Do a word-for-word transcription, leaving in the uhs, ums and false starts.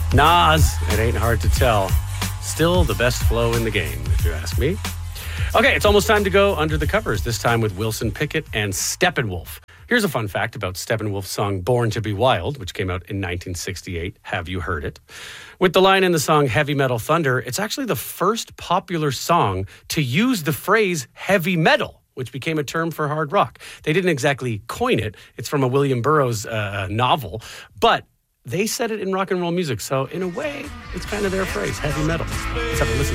Nas, it ain't hard to tell. Still the best flow in the game, if you ask me. Okay, it's almost time to go under the covers, this time with Wilson Pickett and Steppenwolf. Here's a fun fact about Steppenwolf's song Born to be Wild, which came out in nineteen sixty-eight. Have you heard it? With the line in the song Heavy Metal Thunder, it's actually the first popular song to use the phrase heavy metal, which became a term for hard rock. They didn't exactly coin it. It's from a William Burroughs uh, novel, but they said it in rock and roll music. So in a way, it's kind of their phrase, heavy metal. Let's have a listen.